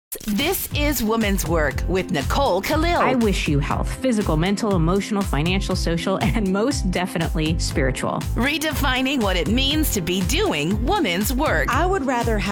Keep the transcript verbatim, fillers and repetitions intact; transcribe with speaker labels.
Speaker 1: This is Woman's Work with Nicole Khalil.
Speaker 2: I wish you health, physical, mental, emotional, financial, social, and most definitely spiritual.
Speaker 1: Redefining what it means to be doing woman's work.
Speaker 3: I would rather have